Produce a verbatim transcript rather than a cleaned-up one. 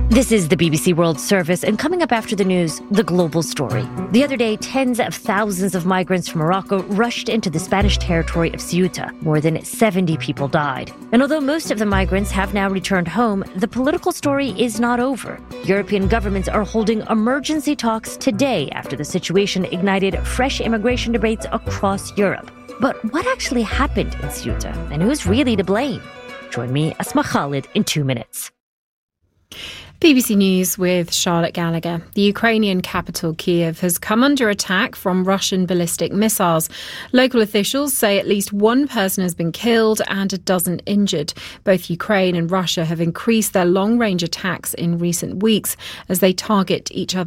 This is the B B C World Service, and coming up after the news, the global story. The other day, tens of thousands of migrants from Morocco rushed into the Spanish territory of Ceuta. More than seventy people died. And although most of the migrants have now returned home, the political story is not over. European governments are holding emergency talks today after the situation ignited fresh immigration debates across Europe. But what actually happened in Ceuta, and who's really to blame? Join me, Asma Khalid, in two minutes. B B C News with Charlotte Gallagher. The Ukrainian capital, Kyiv, has come under attack from Russian ballistic missiles. Local officials say at least one person has been killed and a dozen injured. Both Ukraine and Russia have increased their long-range attacks in recent weeks as they target each other.